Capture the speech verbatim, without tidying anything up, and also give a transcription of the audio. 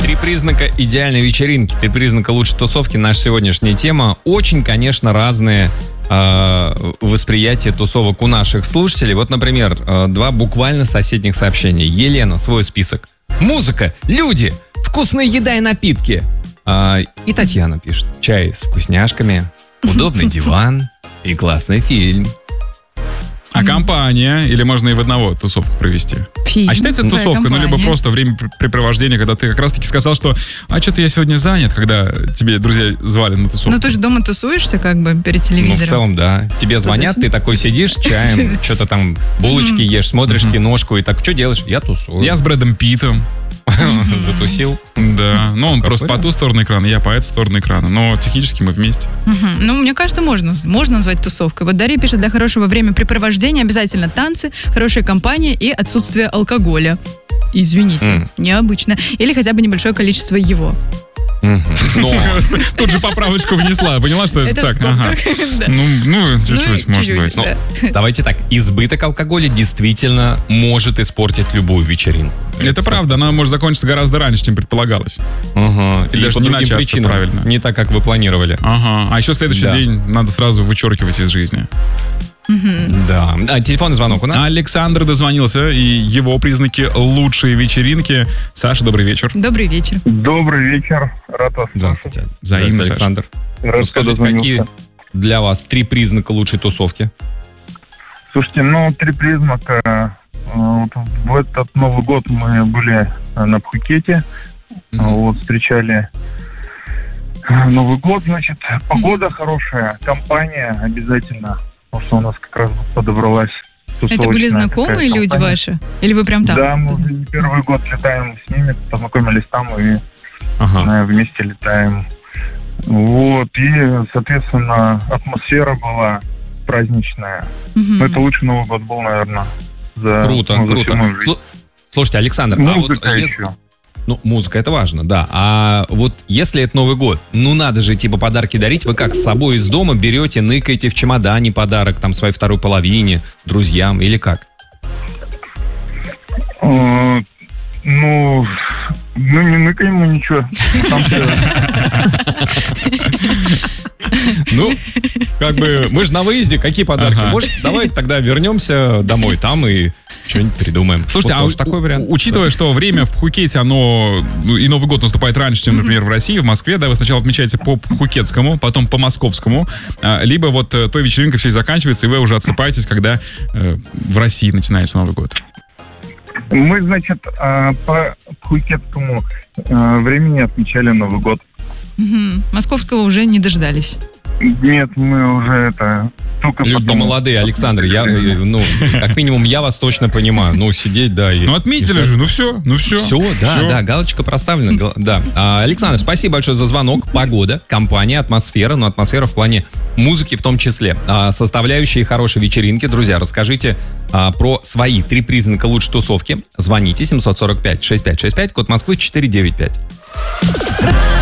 Три признака идеальной вечеринки, три признака лучшей тусовки. Наша сегодняшняя тема. Очень, конечно, разные э, восприятия тусовок у наших слушателей. Вот, например, э, два буквально соседних сообщения. Елена, свой список. Музыка, люди, вкусная еда и напитки. Э, и Татьяна пишет. Чай с вкусняшками, удобный диван и классный фильм. А компания? Или можно и в одного тусовку провести? Фильм. А считается это тусовкой, ну, либо просто времяпрепровождение, когда ты как раз-таки сказал, что а что-то я сегодня занят, когда тебе друзья звали на тусовку. Ну, ты же дома тусуешься как бы перед телевизором. Ну, в целом, да. Тебе звонят, ты такой сидишь, чаем, что-то там, булочки ешь, смотришь киношку и так, что делаешь? Я тусую. Я с Брэдом Питтом. Затусил. Да, ну он просто по ту сторону экрана, я по эту сторону экрана, но технически мы вместе. Ну, мне кажется, можно, можно назвать тусовкой. Вот Дарья пишет, для хорошего времяпрепровождения обязательно танцы, хорошая компания и отсутствие алкоголя. Извините, mm. необычно. Или хотя бы небольшое количество его. Но... Тут же поправочку внесла, поняла, что это так? Ага. Да. Ну, ну, чуть-чуть, ну, может чуть-чуть, быть. Да. Ну, давайте так, избыток алкоголя действительно может испортить любую вечеринку. Это, это правда, она может закончиться гораздо раньше, чем предполагалось. Ага. Или даже не начаться причинам, правильно. Не так, как вы планировали. Ага. А еще следующий да. день надо сразу вычеркивать из жизни. Mm-hmm. Да. А, телефонный звонок у нас. Александр дозвонился, и его признаки лучшей вечеринки. Саша, добрый вечер. Добрый вечер. Добрый вечер. Рад вас. Здравствуйте. Взаимно, Александр. Рад, расскажите, какие для вас три признака лучшей тусовки? Слушайте, ну, три признака. Вот в этот Новый год мы были на Пхукете. Mm-hmm. Вот, встречали Новый год, значит, погода mm-hmm. хорошая, компания обязательно. Потому что у нас как раз подобралась тусовочная. Это были знакомые люди компания. Ваши? Или вы прям там? Да, мы уже не первый год летаем с ними, познакомились там и ага. вместе летаем. Вот, и, соответственно, атмосфера была праздничная. Угу. Это лучший Новый год был, наверное. За, круто, ну, круто. Слу- Слушайте, Александр, музыка а вот если... Ну, музыка, это важно, да. А вот если это Новый год, ну надо же, типа, подарки дарить. Вы как, с собой из дома берете, ныкаете в чемодане подарок, там, своей второй половине, друзьям, или как? Uh, ну, ну, не ныкаем мы ничего. Ну, как бы, мы же на выезде, какие подарки? Ага. Может, давай тогда вернемся домой там и что-нибудь придумаем. Слушайте, вот а такой вариант. Учитывая, да. что время в Пхукете, оно и Новый год наступает раньше, чем, например, в России, в Москве, да, вы сначала отмечаете по пхукетскому, потом по московскому, либо вот той вечеринкой все заканчивается, и вы уже отсыпаетесь, когда э, в России начинается Новый год. Мы, значит, по пхукетскому времени отмечали Новый год. Угу. Московского уже не дождались. Нет, мы уже это... Только Люди потом... молодые, Александр, я, ну, как минимум, я вас точно понимаю. Ну, сидеть, да. И, ну, отметили и, же, ну все, ну все. Все, да, все. да, галочка проставлена, да. А, Александр, спасибо большое за звонок. Погода, компания, атмосфера, но атмосфера в плане музыки в том числе. А, составляющие хорошей вечеринки. Друзья, расскажите а, про свои три признака лучшей тусовки. Звоните семь сорок пять шестьдесят пять шестьдесят пять, код Москвы четыреста девяносто пять.